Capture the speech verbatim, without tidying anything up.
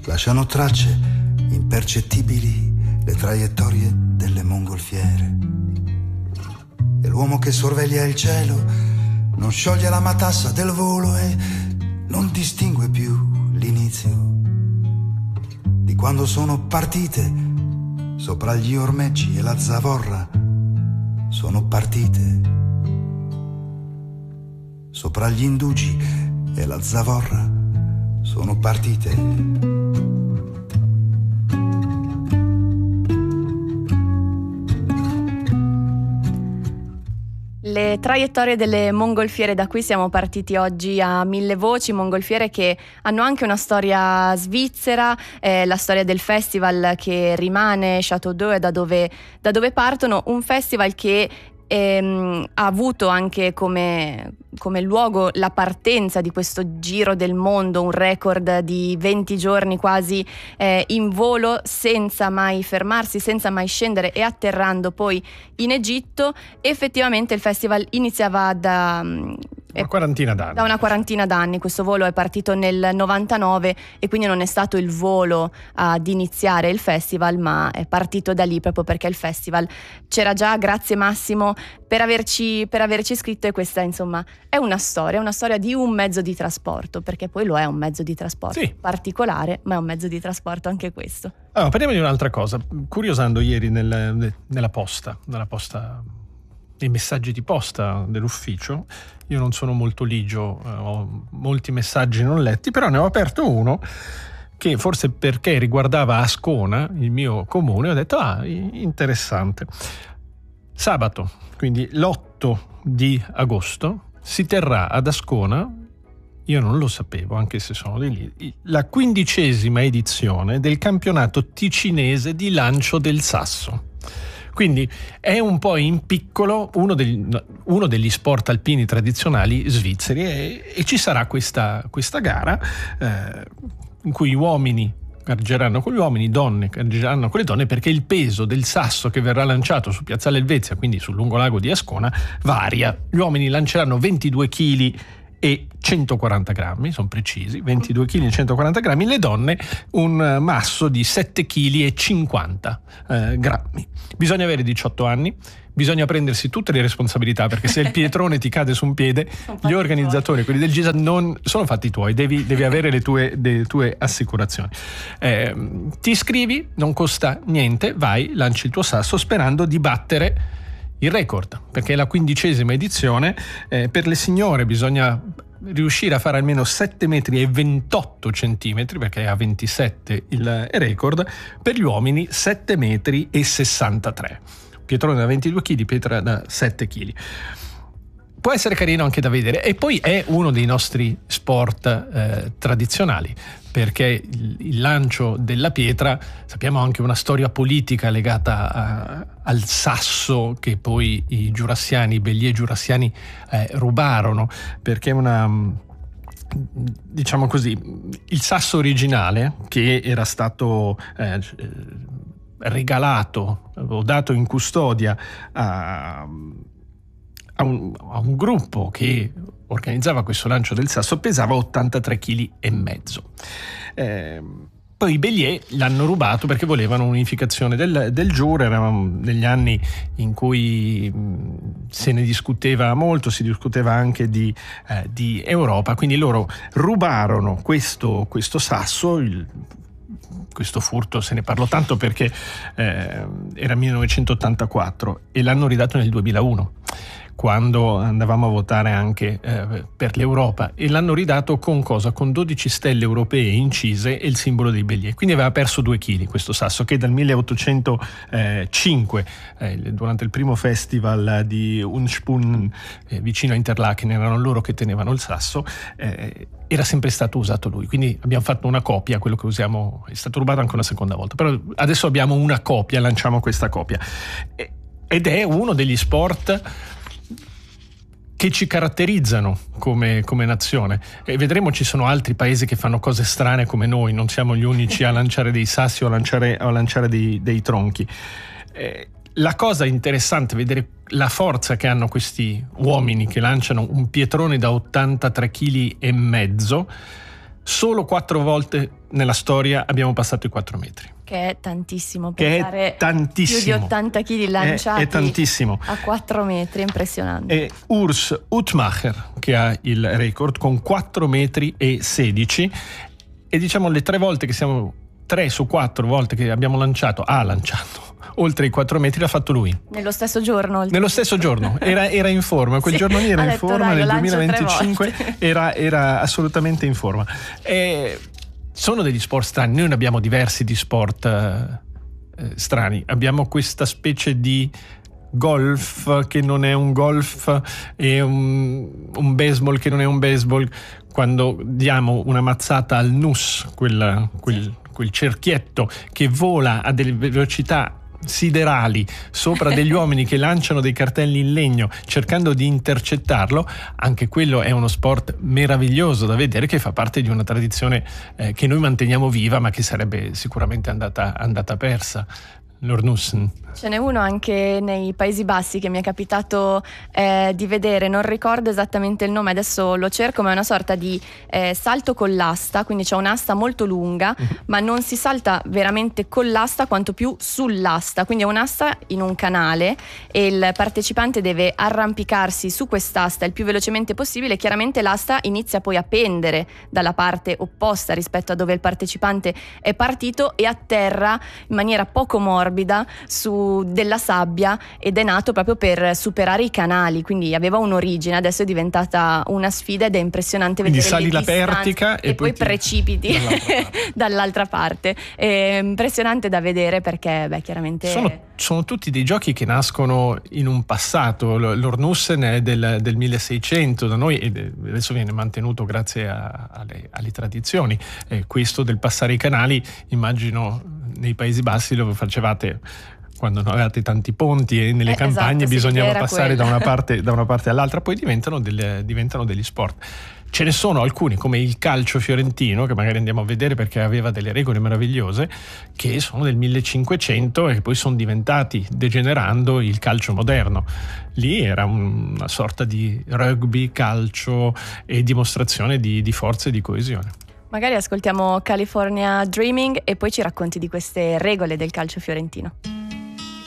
lasciano tracce impercettibili le traiettorie delle mongolfiere. E l'uomo che sorveglia il cielo non scioglie la matassa del volo e non distingue più l'inizio di quando sono partite sopra gli ormeggi e la zavorra. Sono partite sopra gli indugi e la zavorra. Sono partite. Le traiettorie delle mongolfiere, da cui siamo partiti oggi a mille voci, mongolfiere che hanno anche una storia svizzera, eh, la storia del festival che rimane Château d'Eau, da dove, da dove partono, un festival che ehm, ha avuto anche come, come luogo la partenza di questo giro del mondo, un record di venti giorni quasi eh, in volo senza mai fermarsi, senza mai scendere e atterrando poi in Egitto. Effettivamente il festival iniziava da una quarantina d'anni. Da una quarantina d'anni. Questo volo è partito nel novantanove e quindi non è stato il volo ad iniziare il festival, ma è partito da lì proprio perché il festival c'era già. Grazie Massimo per averci, per averci scritto, e questa insomma è una storia, una storia di un mezzo di trasporto, perché poi lo è un mezzo di trasporto sì. particolare, ma è un mezzo di trasporto anche questo. Allora, parliamo di un'altra cosa. Curiosando ieri nel, nella posta, nella posta, nei messaggi di posta dell'ufficio, io non sono molto ligio, eh, ho molti messaggi non letti, però ne ho aperto uno che forse perché riguardava Ascona, il mio comune, ho detto ah, interessante. Sabato, quindi l'otto di agosto, si terrà ad Ascona, io non lo sapevo anche se sono di lì, la quindicesima edizione del campionato ticinese di lancio del sasso. Quindi è un po' in piccolo uno degli, uno degli sport alpini tradizionali svizzeri, e, e ci sarà questa, questa gara eh, in cui uomini gareggeranno con gli uomini, donne gareggeranno con le donne, perché il peso del sasso che verrà lanciato su Piazzale Elvezia, quindi sul lungolago di Ascona, varia. Gli uomini lanceranno ventidue chili e centoquaranta grammi, sono precisi, ventidue chili e centoquaranta grammi, le donne un masso di sette chili e cinquanta eh, grammi. Bisogna avere diciotto anni, bisogna prendersi tutte le responsabilità, perché se il pietrone ti cade su un piede, gli organizzatori, quelli del G I S A, non sono fatti tuoi, devi, devi avere le tue, le tue assicurazioni. Eh, ti iscrivi, non costa niente, vai, lanci il tuo sasso sperando di battere il record, perché è la quindicesima edizione. Eh, per le signore bisogna riuscire a fare almeno sette metri e ventotto centimetri, perché è a ventisette il record. Per gli uomini sette metri e sessantatré, pietrone da ventidue chili, pietra da sette chili. Può essere carino anche da vedere, e poi è uno dei nostri sport eh, tradizionali, perché il, il lancio della pietra, sappiamo, anche una storia politica legata a, al sasso che poi i giurassiani, i bélier giurassiani eh, rubarono, perché è una, diciamo così, il sasso originale che era stato eh, regalato o dato in custodia a A un, a un gruppo che organizzava questo lancio del sasso pesava ottantatré chili e mezzo. Eh, poi i bélier l'hanno rubato perché volevano un'unificazione del, del Giura. Eravamo negli anni in cui mh, se ne discuteva molto, si discuteva anche di, eh, di Europa, quindi loro rubarono questo, questo sasso. Il, questo furto se ne parlò tanto perché eh, era millenovecentottantaquattro e l'hanno ridato nel duemilauno, quando andavamo a votare anche eh, per l'Europa, e l'hanno ridato con cosa? Con dodici stelle europee incise e il simbolo dei bélier. Quindi aveva perso due chili questo sasso, che dal milleottocentocinque, eh, durante il primo festival di Unspunnen eh, vicino a Interlaken, erano loro che tenevano il sasso, eh, era sempre stato usato lui. Quindi abbiamo fatto una copia, quello che usiamo è stato rubato anche una seconda volta, però adesso abbiamo una copia, lanciamo questa copia, e, ed è uno degli sport che ci caratterizzano come, come nazione, e vedremo ci sono altri paesi che fanno cose strane come noi, non siamo gli unici a lanciare dei sassi o a lanciare, a lanciare dei, dei tronchi. Eh, la cosa interessante è vedere la forza che hanno questi uomini che lanciano un pietrone da ottantatré chili e mezzo Solo quattro volte nella storia abbiamo passato i quattro metri. Che è tantissimo, che è tantissimo. Più di ottanta chili lanciati è, è tantissimo. a quattro metri, impressionante. È Urs Hutmacher che ha il record con quattro metri e sedici, e diciamo le tre volte che siamo, tre su quattro volte che abbiamo lanciato, ha lanciato oltre i quattro metri, l'ha fatto lui. Nello stesso giorno? Nello stesso giorno, era, era in forma, quel sì, giorno lì era in detto, forma, dai, nel duemilaventicinque era, era assolutamente in forma. E sono degli sport strani, noi ne abbiamo diversi di sport eh, strani, abbiamo questa specie di golf che non è un golf e un, un baseball che non è un baseball. Quando diamo una mazzata al nus, quel, quel, quel cerchietto che vola a delle velocità siderali sopra degli uomini che lanciano dei cartelli in legno cercando di intercettarlo, anche quello è uno sport meraviglioso da vedere, che fa parte di una tradizione eh, che noi manteniamo viva, ma che sarebbe sicuramente andata, andata persa. L'Ornussen. Ce n'è uno anche nei Paesi Bassi che mi è capitato eh, di vedere, non ricordo esattamente il nome, adesso lo cerco, ma è una sorta di eh, salto con l'asta, quindi c'è un'asta molto lunga, mm-hmm. ma non si salta veramente con l'asta quanto più sull'asta, quindi è un'asta in un canale e il partecipante deve arrampicarsi su quest'asta il più velocemente possibile. Chiaramente l'asta inizia poi a pendere dalla parte opposta rispetto a dove il partecipante è partito e atterra in maniera poco morbida su della sabbia, ed è nato proprio per superare i canali, quindi aveva un'origine, adesso è diventata una sfida ed è impressionante quindi vedere sali le la distanze pertica e, e poi, poi ti... precipiti dall'altra parte, dall'altra parte. È impressionante da vedere perché beh chiaramente sono, sono tutti dei giochi che nascono in un passato. L'Ornussen è del, del milleseicento da noi, e adesso viene mantenuto grazie a, alle, alle tradizioni. Eh, questo del passare i canali, immagino nei Paesi Bassi lo facevate quando non avevate tanti ponti e nelle eh, campagne, esatto, bisognava passare da una, parte, da una parte all'altra. Poi diventano, delle, diventano degli sport. Ce ne sono alcuni, come il calcio fiorentino, che magari andiamo a vedere perché aveva delle regole meravigliose, che sono del millecinquecento e che poi sono diventati, degenerando, il calcio moderno. Lì era una sorta di rugby, calcio e dimostrazione di, di forza e di coesione. Magari ascoltiamo California Dreaming e poi ci racconti di queste regole del calcio fiorentino.